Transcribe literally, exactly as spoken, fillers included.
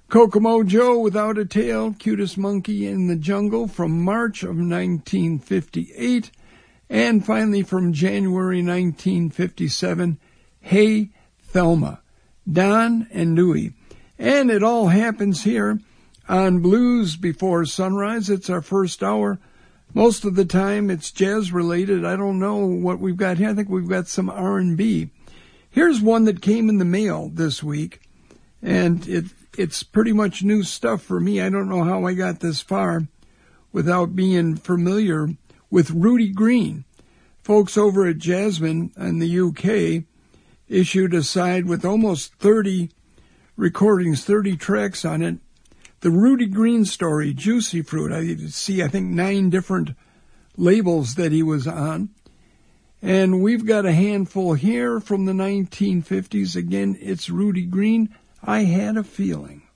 Kokomo Joe Without a Tail, Cutest Monkey in the Jungle from March of nineteen fifty-eight. And finally from January nineteen fifty-seven, Hey Thelma, Don and Dewey. And it all happens here on Blues Before Sunrise. It's our first hour. Most of the time it's jazz-related. I don't know what we've got here. I think we've got some R and B. Here's one that came in the mail this week, and it it's pretty much new stuff for me. I don't know how I got this far without being familiar with Rudy Green. Folks over at Jasmine in the U K issued a side with almost thirty recordings, thirty tracks on it. The Rudy Green Story, Juicy Fruit. I see, I think, nine different labels that he was on. And we've got a handful here from the nineteen fifties. Again, it's Rudy Green. I Had a Feeling.